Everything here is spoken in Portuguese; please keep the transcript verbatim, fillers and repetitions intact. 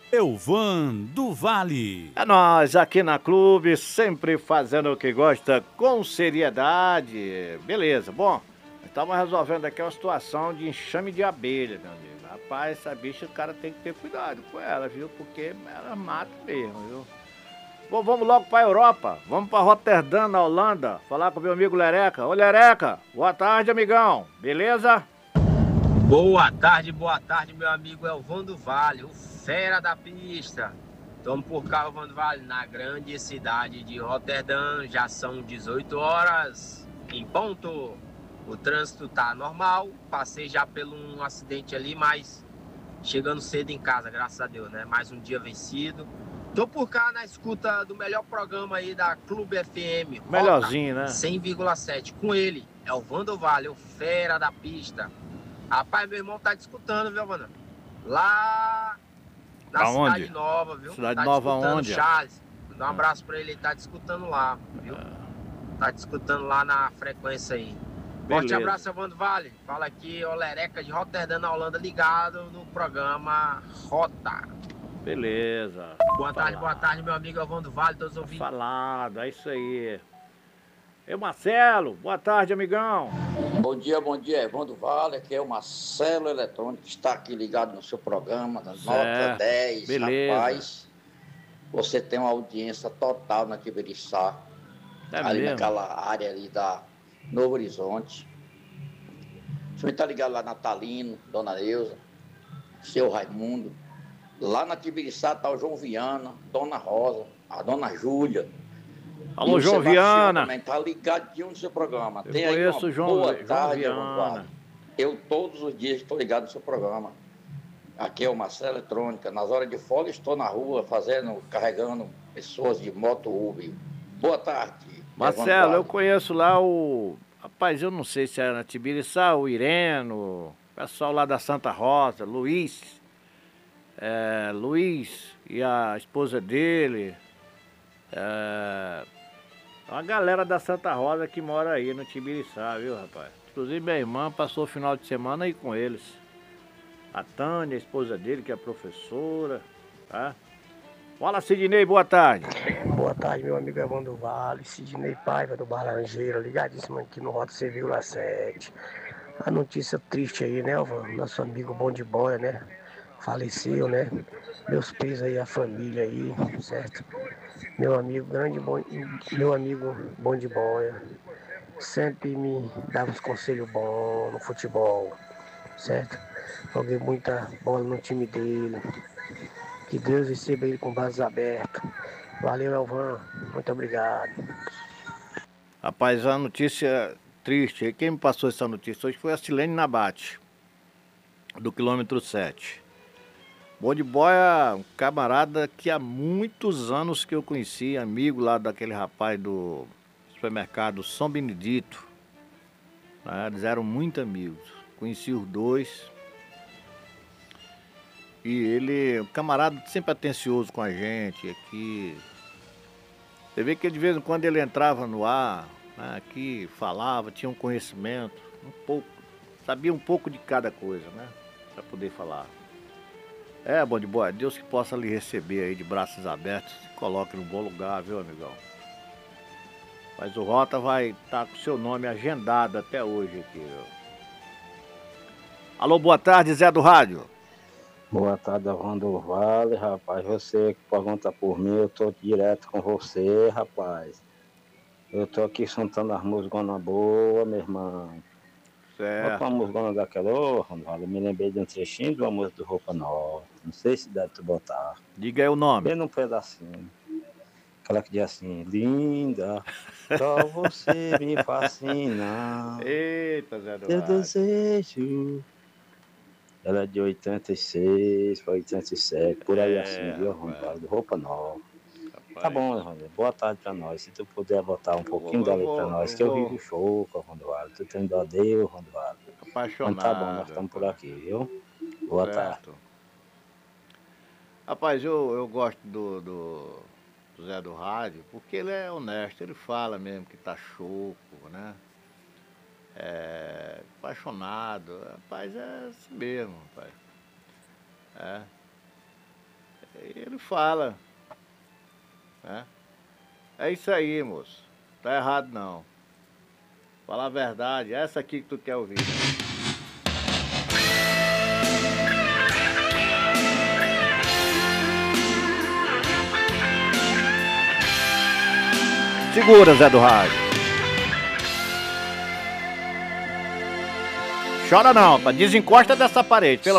Elvan do Vale. É nós aqui na Clube, sempre fazendo o que gosta com seriedade. Beleza, bom, estamos resolvendo aqui uma situação de enxame de abelha, meu amigo. Rapaz, essa bicha o cara tem que ter cuidado com ela, viu? Porque ela mata mesmo, viu? Bom, vamos logo pra Europa, vamos pra Roterdã, na Holanda, falar com o meu amigo Lereca. Ô Lereca, boa tarde, amigão, beleza? Boa tarde, boa tarde, meu amigo Elvan do Vale, o fera da pista. Estamos por cá, Elvan do Vale, na grande cidade de Roterdã. Já são dezoito horas em ponto. O trânsito tá normal. Passei já por um acidente ali, mas chegando cedo em casa, graças a Deus, né? Mais um dia vencido. Tô por cá na escuta do melhor programa aí da Clube F M. Rota Melhorzinho, né? cem vírgula sete. Com ele, Elvan do Vale, o fera da pista. Rapaz, meu irmão tá disputando, viu, mano? Lá na Aonde? Cidade Nova, viu? Cidade tá Nova disputando onde? Charles. Dá um abraço pra ele, ele tá disputando lá, viu? Tá disputando lá na frequência aí. Forte Beleza. abraço, Evandro Vale. Fala aqui, Olereca de Roterdã, na Holanda, ligado no programa Rota. Beleza. Boa tarde, boa tarde, meu amigo Evandro Vale, todos ouvindo. Falado, é isso aí. Eu, Marcelo, boa tarde, amigão. Bom dia, bom dia, Evandro Vale, aqui é o Marcelo Eletrônico, que está aqui ligado no seu programa, da Nota dez. Beleza. Rapaz, você tem uma audiência total na Tibiriçá, É ali mesmo? naquela área ali da Novo Horizonte. Você está ligado lá, Natalino, Dona Neuza, seu Raimundo. Lá na Tibiriçá está o João Viana, Dona Rosa, a Dona Júlia. Alô, E o João Sebastião Viana. também tá ligadinho no seu programa. Eu Tem aí conheço uma o João- boa João tarde, Viana. Evandro Vale. Eu todos os dias estou ligado no seu programa. Aqui é o Marcelo Eletrônica. Nas horas de folga estou na rua fazendo, carregando pessoas de moto Uber. Boa tarde, Evandro Marcelo, Vale. eu conheço lá o... Rapaz, eu não sei se era na Tibiriçá, o Ireno, o pessoal lá da Santa Rosa, Luiz. É, Luiz e a esposa dele. É, uma galera da Santa Rosa que mora aí no Tibiriçá, viu, rapaz? Inclusive minha irmã passou o final de semana aí com eles. A Tânia, a esposa dele, que é professora, tá? Fala, Sidney, boa tarde. Boa tarde, meu amigo Evandro Vale, Sidney Paiva do Barrangeiro, ligadíssimo aqui no Rota cem vírgula sete. A notícia triste aí, né, Elvan? Nosso amigo Bom de Boia, né? Faleceu, né? Meus pesos aí, a família aí, certo? Meu amigo, grande bom, meu amigo Bom de Boia, sempre me dava uns conselhos bons no futebol, certo? Joguei muita bola no time dele. Que Deus receba ele com braços abertos. Valeu, Elvan. Muito obrigado. Rapaz, a notícia triste, quem me passou essa notícia hoje foi a Silene Nabate, do quilômetro sete. Bom de Boia, um camarada que há muitos anos que eu conheci, amigo lá daquele rapaz do supermercado São Benedito. Né? Eles eram muito amigos, conheci os dois. E ele, um camarada sempre atencioso com a gente aqui. Você vê que de vez em quando ele entrava no ar, né, aqui, falava, tinha um conhecimento, um pouco, sabia um pouco de cada coisa, né? Pra poder falar. É, Bom de Boia, Deus que possa lhe receber aí de braços abertos, se coloque no bom lugar, viu, amigão? Mas o Rota vai estar com o seu nome agendado até hoje aqui, viu? Alô, boa tarde, Zé do Rádio. Boa tarde, Evandro Vale, rapaz. Você que pergunta por mim, eu tô direto com você, rapaz. Eu tô aqui juntando as musgonas boas, meu irmão. Certo. Bota uma musgona daquela, ô, Ronaldo, eu me lembrei de um trechinho de uma música do Roupa Nova. Não sei se deve tu botar. Diga aí o nome. Bem num pedacinho. Aquela que diz assim, linda, só você me fascina. Eita, Zé do Eu Rádio. desejo. Ela é de oitenta e seis para oitenta e sete, por aí É, assim, viu, rapaz. Ronaldo? Roupa nova. Rapaz. Tá bom, Ronaldo. Boa tarde pra nós. Se tu puder botar um pouquinho vou- eu dali pra vou- nós, eu que eu vou- vivo show com o Ronaldo. Tu tem dó dele, Ronaldo. Apaixonado. Mas tá bom, nós estamos por aqui, viu? Boa tarde. Certo. Rapaz, eu, eu gosto do, do, do Zé do Rádio, porque ele é honesto, ele fala mesmo que tá choco, né? É, apaixonado. Rapaz, é assim mesmo, rapaz. É. Ele fala. Né? É isso aí, moço. Tá errado não. Fala a verdade, é essa aqui que tu quer ouvir. Segura, Zé do Rádio. Chora não, pá. Desencosta dessa parede, pelo